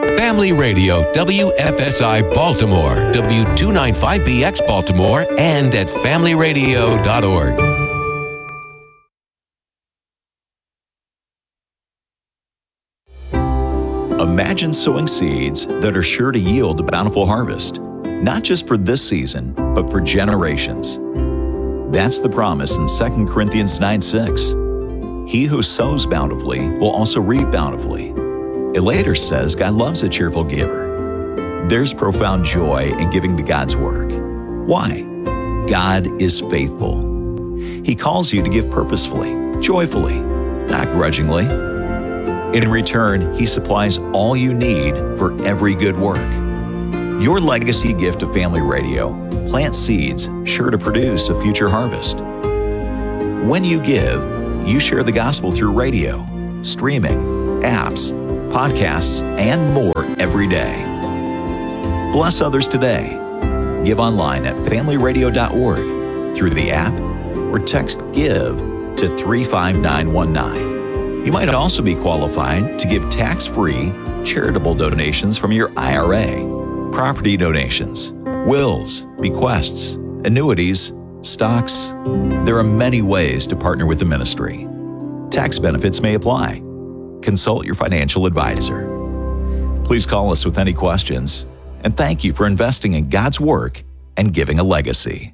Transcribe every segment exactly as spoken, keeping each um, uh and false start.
Family Radio, W F S I Baltimore, W two ninety-five B X Baltimore, and at family radio dot org. Imagine sowing seeds that are sure to yield a bountiful harvest, not just for this season, but for generations. That's the promise in Second Corinthians nine six. He who sows bountifully will also reap bountifully. It later says God loves a cheerful giver. There's profound joy in giving to God's work. Why? God is faithful. He calls you to give purposefully, joyfully, not grudgingly. In return, He supplies all you need for every good work. Your legacy gift to Family Radio plants seeds sure to produce a future harvest. When you give, you share the gospel through radio, streaming, apps, podcasts, and more every day. Bless others today. Give online at family radio dot org, through the app, or text GIVE to three five nine one nine. You might also be qualified to give tax-free charitable donations from your I R A, property donations, wills, bequests, annuities, stocks. There are many ways to partner with the ministry. Tax benefits may apply. Consult your financial advisor. Please call us with any questions, and thank you for investing in God's work and giving a legacy.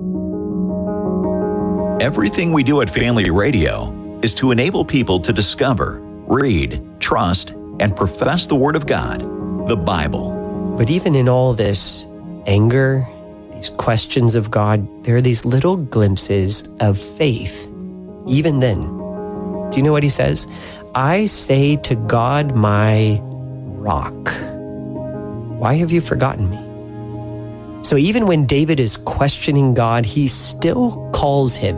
Everything we do at Family Radio is to enable people to discover, read, trust, and profess the Word of God, the Bible. But even in all this anger, these questions of God, there are these little glimpses of faith. Even then, do you know what he says? I say to God, my rock, why have you forgotten me? So even when David is questioning God, he still calls him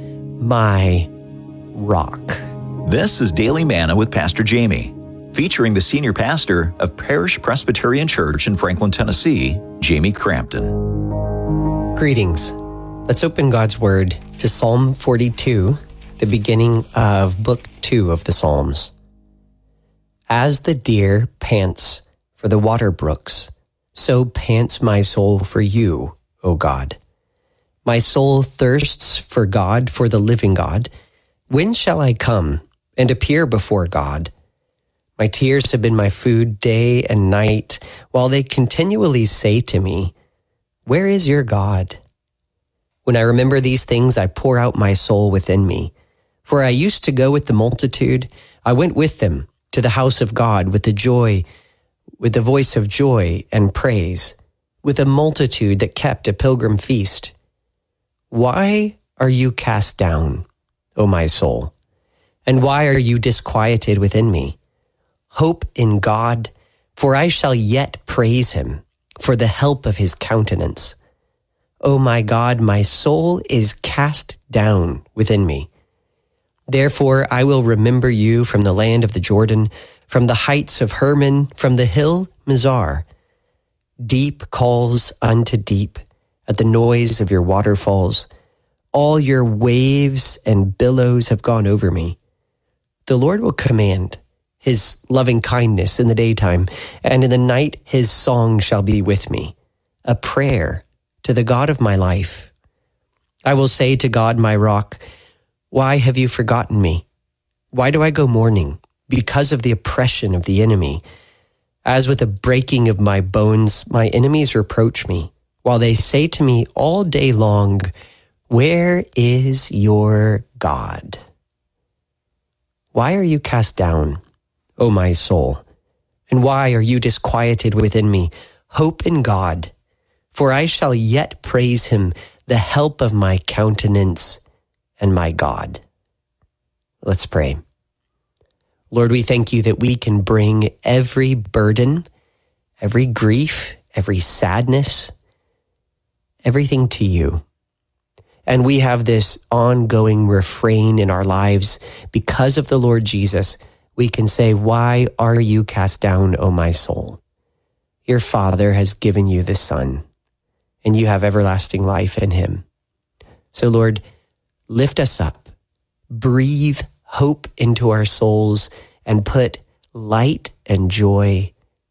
my rock. This is Daily Manna with Pastor Jamie, featuring the senior pastor of Parish Presbyterian Church in Franklin, Tennessee, Jamie Crampton. Greetings. Let's open God's Word to Psalm forty-two, the beginning of Book two of the Psalms. As the deer pants for the water brooks, so pants my soul for you, O God. My soul thirsts for God, for the living God. When shall I come and appear before God? My tears have been my food day and night, while they continually say to me, where is your God? When I remember these things, I pour out my soul within me. For I used to go with the multitude. I went with them to the house of God with the joy, with the voice of joy and praise, with a multitude that kept a pilgrim feast. Why are you cast down, O my soul? And why are you disquieted within me? Hope in God, for I shall yet praise him for the help of his countenance. O my God, my soul is cast down within me. Therefore I will remember you from the land of the Jordan, from the heights of Hermon, from the hill Mizar. Deep calls unto deep at the noise of your waterfalls. All your waves and billows have gone over me. The Lord will command his loving kindness in the daytime, and in the night his song shall be with me, a prayer to the God of my life. I will say to God, my rock, why have you forgotten me? Why do I go mourning? Because of the oppression of the enemy. As with the breaking of my bones, my enemies reproach me, while they say to me all day long, where is your God? Why are you cast down, O my soul? And why are you disquieted within me? Hope in God, for I shall yet praise him, the help of my countenance and my God. Let's pray. Lord, we thank you that we can bring every burden, every grief, every sadness, everything to you. And we have this ongoing refrain in our lives. Because of the Lord Jesus, we can say, why are you cast down, O my soul? Your Father has given you the Son, and you have everlasting life in him. So Lord, lift us up, breathe hope into our souls, and put light and joy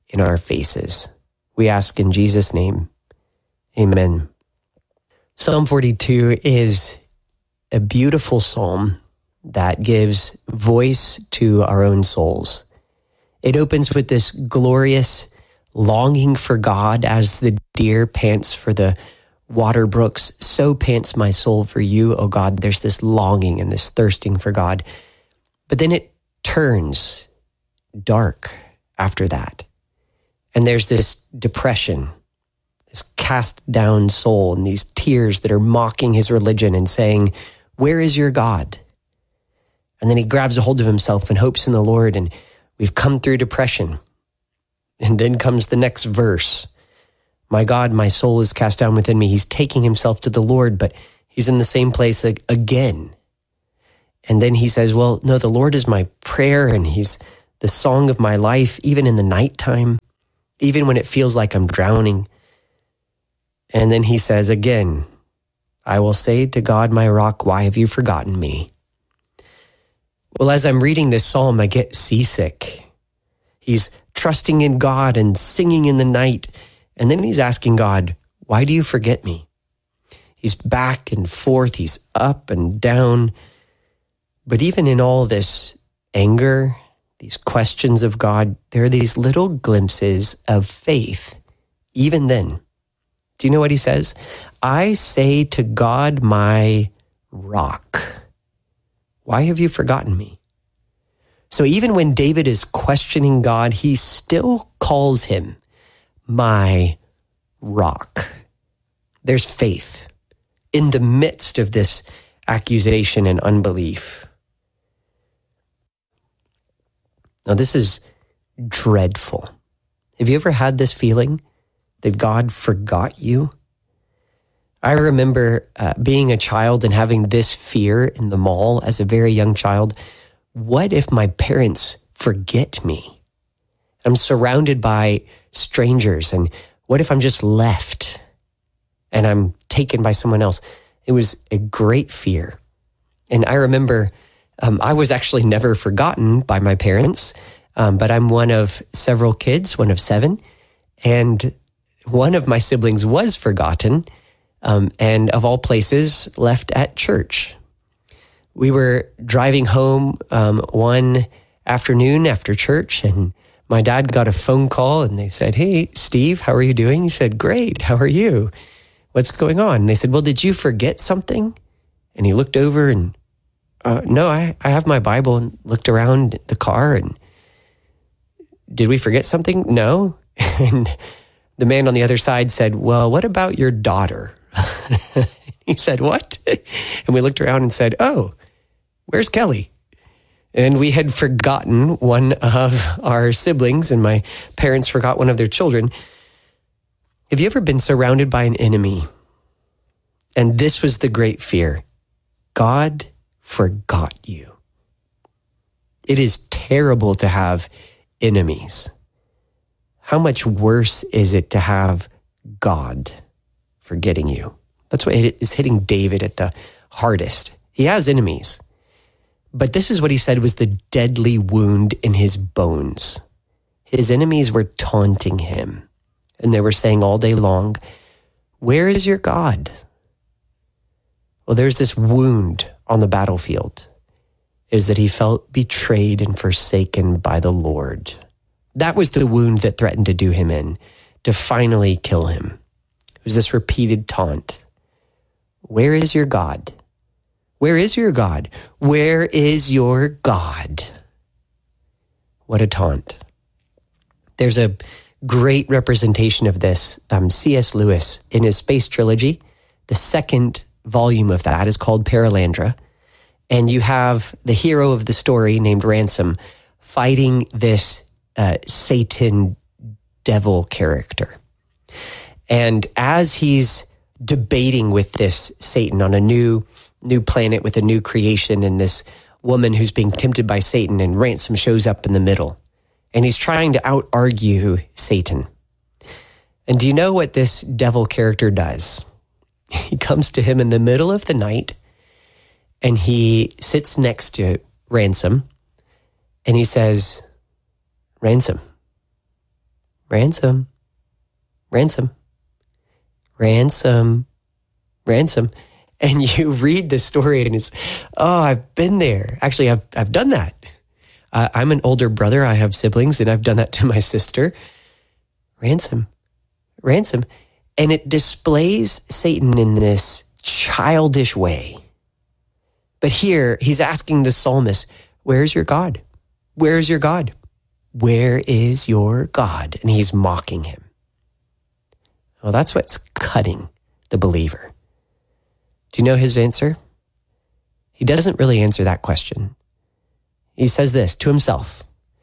in our faces. We ask in Jesus' name, amen. Psalm forty-two is a beautiful psalm that gives voice to our own souls. It opens with this glorious longing for God as the deer pants for the water brooks. So pants my soul for you, O God. There's this longing and this thirsting for God. But then it turns dark after that. And there's this depression, this cast down soul, and these tears that are mocking his religion and saying, where is your God? And then he grabs a hold of himself and hopes in the Lord, and we've come through depression. And then comes the next verse. My God, my soul is cast down within me. He's taking himself to the Lord, but he's in the same place again. And then he says, well, no, the Lord is my prayer, and he's the song of my life, even in the nighttime, even when it feels like I'm drowning. And then he says again, I will say to God, my rock, why have you forgotten me? Well, as I'm reading this psalm, I get seasick. He's trusting in God and singing in the night. And then he's asking God, why do you forget me? He's back and forth. He's up and down. But even in all this anger, these questions of God, there are these little glimpses of faith. Even then, do you know what he says? I say to God, my rock, why have you forgotten me? So even when David is questioning God, he still calls him my rock. There's faith in the midst of this accusation and unbelief. Now, this is dreadful. Have you ever had this feeling that God forgot you? I remember uh, being a child and having this fear in the mall as a very young child. What if my parents forget me? I'm surrounded by strangers, and what if I'm just left and I'm taken by someone else? It was a great fear. And I remember um, I was actually never forgotten by my parents, um, but I'm one of several kids, one of seven, and one of my siblings was forgotten, um, and of all places, left at church. We were driving home um, one afternoon after church, and my dad got a phone call, and they said, hey, Steve, how are you doing? He said, great, how are you? What's going on? And they said, well, did you forget something? And he looked over and, uh, no, I, I have my Bible, and looked around the car, and did we forget something? No. And the man on the other side said, well, what about your daughter? He said, what? And we looked around and said, oh, where's Kelly? And we had forgotten one of our siblings, and my parents forgot one of their children. Have you ever been surrounded by an enemy? And this was the great fear. God forgot you. It is terrible to have enemies. How much worse is it to have God forgetting you? That's what is hitting David at the hardest. He has enemies. But this is what he said was the deadly wound in his bones. His enemies were taunting him, and they were saying all day long, where is your God? Well, there's this wound on the battlefield, is that he felt betrayed and forsaken by the Lord. That was the wound that threatened to do him in, to finally kill him. It was this repeated taunt. Where is your God? Where is your God? Where is your God? What a taunt. There's a great representation of this. Um, C S Lewis, in his Space Trilogy, the second volume of that is called Paralandra. And you have the hero of the story named Ransom fighting this uh, Satan devil character. And as he's debating with this Satan on a new new planet with a new creation, and this woman who's being tempted by Satan, and Ransom shows up in the middle, and he's trying to out-argue Satan. And do you know what this devil character does? He comes to him in the middle of the night, and he sits next to Ransom, and he says, Ransom, ransom, ransom, ransom, ransom. And you read the story and it's, oh, I've been there. Actually, I've I've done that. Uh, I'm an older brother. I have siblings, and I've done that to my sister. Ransom, ransom. And it displays Satan in this childish way. But here, he's asking the psalmist, where's your God? Where's your God? Where is your God? And he's mocking him. Well, that's what's cutting the believer. Do you know his answer? He doesn't really answer that question. He says this to himself.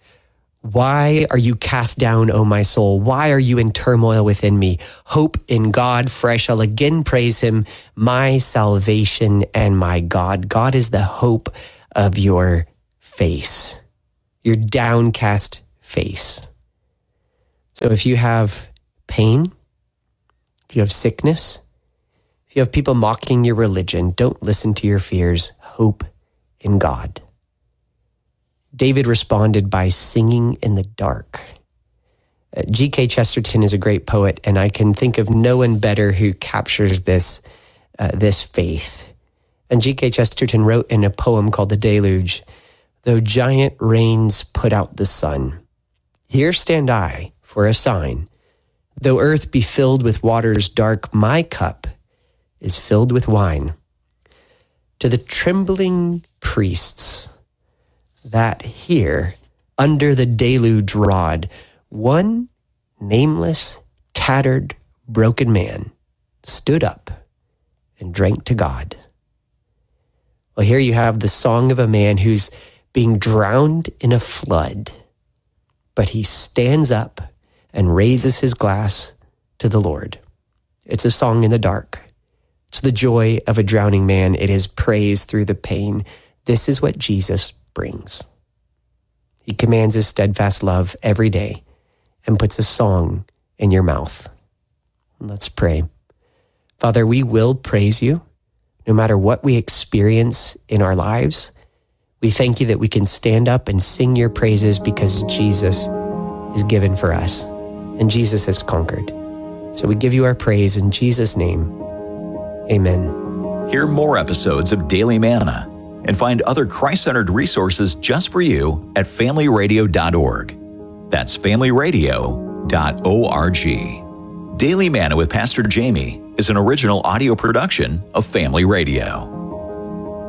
Why are you cast down, O my soul? Why are you in turmoil within me? Hope in God, for I shall again praise him, my salvation and my God. God is the hope of your face, your downcast face. So if you have pain, if you have sickness, if you have people mocking your religion, don't listen to your fears. Hope in God. David responded by singing in the dark. Uh, G K Chesterton is a great poet, and I can think of no one better who captures this, uh, this faith. And G K Chesterton wrote in a poem called The Deluge, though giant rains put out the sun, here stand I for a sign. Though earth be filled with waters dark, my cup is filled with wine. To the trembling priests that here, under the deluge rod, one nameless, tattered, broken man stood up and drank to God. Well, here you have the song of a man who's being drowned in a flood, but he stands up and raises his glass to the Lord. It's a song in the dark. It's the joy of a drowning man. It is praise through the pain. This is what Jesus brings. He commands his steadfast love every day and puts a song in your mouth. Let's pray. Father, we will praise you no matter what we experience in our lives. We thank you that we can stand up and sing your praises because Jesus is given for us and Jesus has conquered. So we give you our praise in Jesus' name. Amen. Hear more episodes of Daily Manna and find other Christ-centered resources just for you at family radio dot org. That's family radio dot org. Daily Manna with Pastor Jamie is an original audio production of Family Radio.